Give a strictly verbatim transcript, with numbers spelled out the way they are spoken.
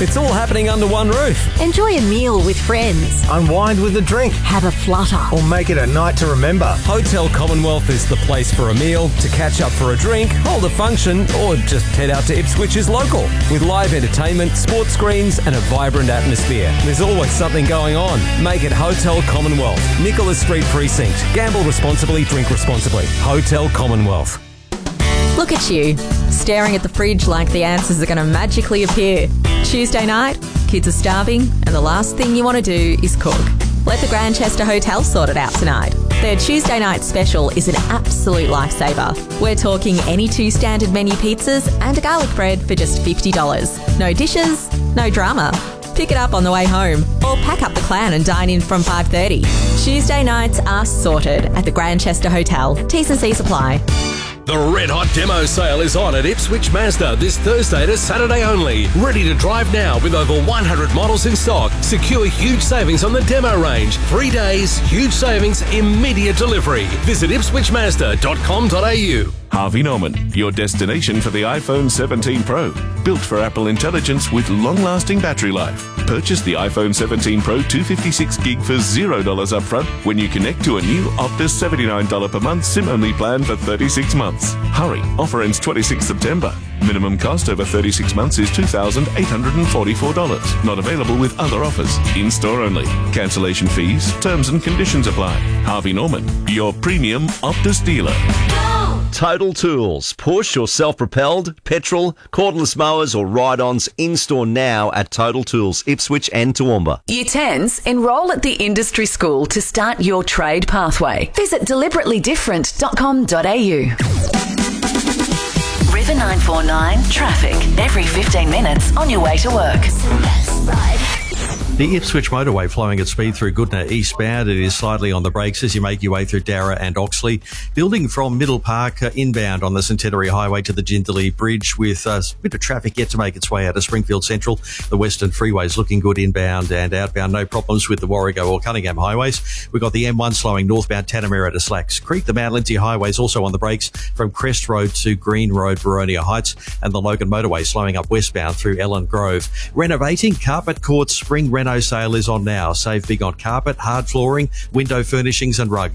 It's all happening under one roof. Enjoy a meal with friends. Unwind with a drink. Have a flutter. Or make it a night to remember. Hotel Commonwealth is the place for a meal, to catch up for a drink, hold a function, or just head out to Ipswich's local. With live entertainment, sports screens, and a vibrant atmosphere. There's always something going on. Make it Hotel Commonwealth, Nicholas Street Precinct. Gamble responsibly, drink responsibly. Hotel Commonwealth. Look at you, staring at the fridge like the answers are going to magically appear. Tuesday night, kids are starving, and the last thing you want to do is cook. Let the Grandchester Hotel sort it out tonight. Their Tuesday night special is an absolute lifesaver. We're talking any two standard menu pizzas and a garlic bread for just fifty dollars. No dishes, no drama. Pick it up on the way home or pack up the clan and dine in from five thirty. Tuesday nights are sorted at the Grandchester Hotel. T's and C's apply. The Red Hot Demo Sale is on at Ipswich Mazda this Thursday to Saturday only. Ready to drive now with over one hundred models in stock. Secure huge savings on the demo range. Three days, huge savings, immediate delivery. Visit ipswich mazda dot com dot a u. Harvey Norman, your destination for the iPhone seventeen Pro. Built for Apple intelligence with long-lasting battery life. Purchase the iPhone seventeen Pro two fifty-six gig for zero dollars upfront when you connect to a new Optus seventy-nine dollars per month SIM-only plan for thirty-six months. Hurry, offer ends twenty-sixth September. Minimum cost over thirty-six months is two thousand eight hundred forty-four dollars. Not available with other offers. In-store only. Cancellation fees, terms and conditions apply. Harvey Norman, your premium Optus dealer. Total Tools. Push or self-propelled, petrol, cordless mowers or ride-ons in-store now at Total Tools, Ipswich and Toowoomba. Year tens, enrol at the industry school to start your trade pathway. Visit deliberately different dot com dot a u. River nine four nine traffic. Every fifteen minutes on your way to work. The Ipswich motorway flowing at speed through Goodna eastbound. It is slightly on the brakes as you make your way through Darra and Oxley. Building from Middle Park uh, inbound on the Centenary Highway to the Jindalee Bridge with uh, a bit of traffic yet to make its way out of Springfield Central. The Western Freeway is looking good inbound and outbound. No problems with the Warrego or Cunningham highways. We've got the M one slowing northbound Tanamera to Slacks Creek. The Mount Lindsay Highway is also on the brakes from Crest Road to Green Road, Veronia Heights. And the Logan motorway slowing up westbound through Ellen Grove. Renovating Carpet Court Spring Reno sale is on now. Save big on carpet, hard flooring, window furnishings and rugs.